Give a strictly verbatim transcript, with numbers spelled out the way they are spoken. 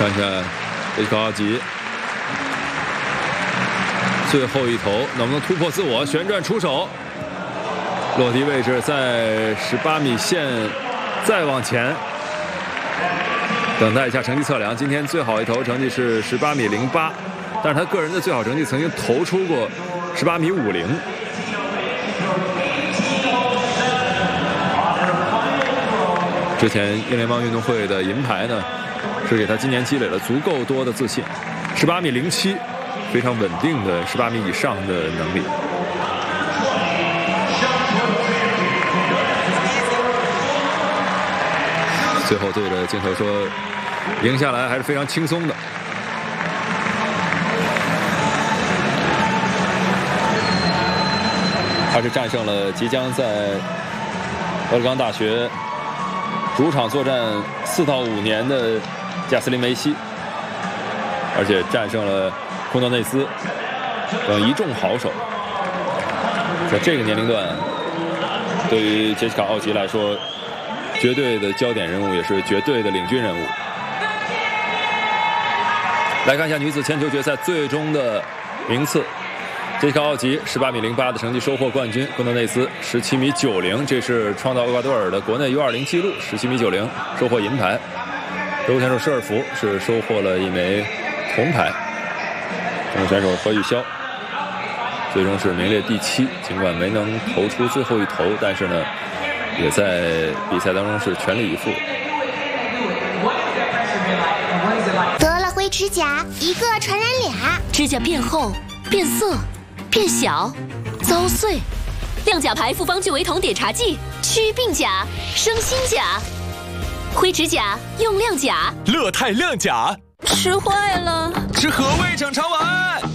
看看这个奥吉最后一投能不能突破自我，旋转出手，落地位置在十八米线，再往前，等待一下成绩测量。今天最好一投成绩是十八米零八，但是他个人的最好成绩曾经投出过十八米五零。之前英联邦运动会的银牌呢，是给他今年积累了足够多的自信。十八米零七，非常稳定的十八米以上的能力。最后对着镜头说，赢下来还是非常轻松的。他是战胜了即将在俄勒冈大学主场作战四到五年的加斯林梅西，而且战胜了库诺内斯等一众好手。在这个年龄段，对于杰西卡·奥吉来说，绝对的焦点人物，也是绝对的领军人物。来看一下女子铅球决赛最终的名次。杰西卡·奥吉十八米零八的成绩收获冠军，库诺内斯十七米九零，这是创造厄瓜多尔的国内 U 二零纪录，十七米九零收获银牌。德国选手施尔福是收获了一枚铜牌。中国选手何玉霄最终是名列第七，尽管没能投出最后一投，但是呢，也在比赛当中是全力以赴。 得了灰指甲，一个传染俩， 指甲变厚、变色、变小、遭碎。亮甲牌复方聚维酮碘茶剂，祛病甲、生新甲。灰指甲用亮甲， 乐泰亮甲。 吃坏了， 吃和味整肠丸。